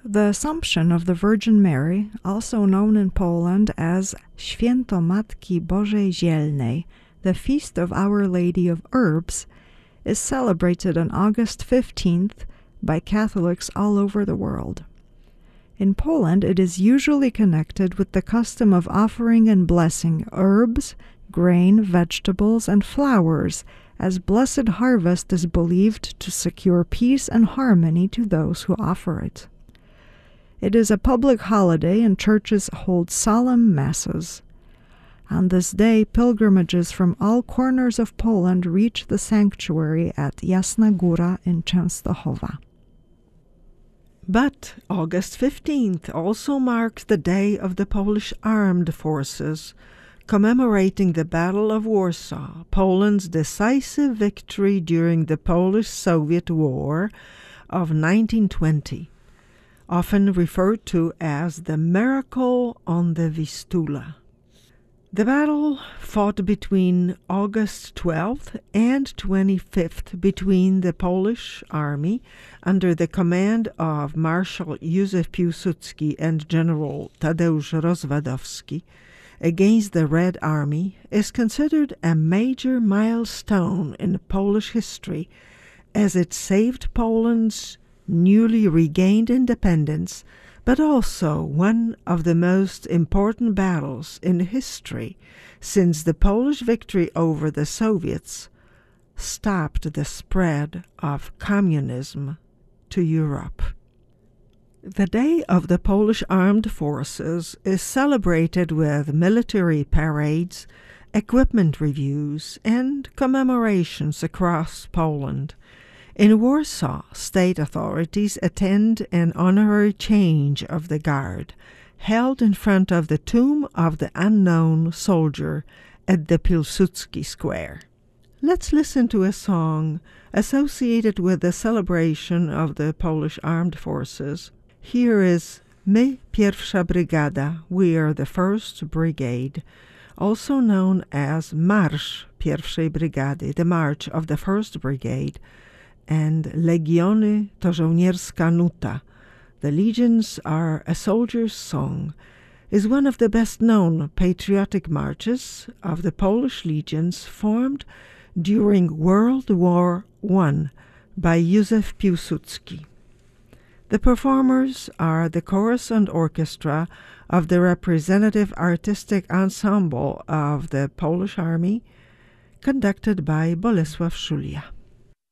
The Assumption of the Virgin Mary, also known in Poland as Święto Matki Bożej Zielnej, the Feast of Our Lady of Herbs, is celebrated on August 15th by Catholics all over the world. In Poland, it is usually connected with the custom of offering and blessing herbs, grain, vegetables, and flowers, as blessed harvest is believed to secure peace and harmony to those who offer it. It is a public holiday and churches hold solemn masses. On this day, pilgrimages from all corners of Poland reach the sanctuary at Jasna Góra in Częstochowa. But August 15th also marks the Day of the Polish Armed Forces, commemorating the Battle of Warsaw, Poland's decisive victory during the Polish-Soviet War of 1920, often referred to as the Miracle on the Vistula. The battle fought between August 12th and 25th between the Polish army under the command of Marshal Józef Piłsudski and General Tadeusz Rozwadowski against the Red Army is considered a major milestone in Polish history, as it saved Poland's newly regained independence, but also one of the most important battles in history, since the Polish victory over the Soviets stopped the spread of communism to Europe. The Day of the Polish Armed Forces is celebrated with military parades, equipment reviews, and commemorations across Poland. In Warsaw, state authorities attend an honorary change of the guard, held in front of the tomb of the unknown soldier at the Pilsudski Square. Let's listen to a song associated with the celebration of the Polish Armed Forces. Here is My Pierwsza Brygada, We Are the First Brigade, also known as Marsz Pierwszej Brygady, the March of the First Brigade, and Legiony to żołnierska nuta, The Legions Are a Soldier's Song, is one of the best-known patriotic marches of the Polish legions formed during World War I by Józef Piłsudski. The performers are the chorus and orchestra of the representative artistic ensemble of the Polish Army, conducted by Bolesław Szulia.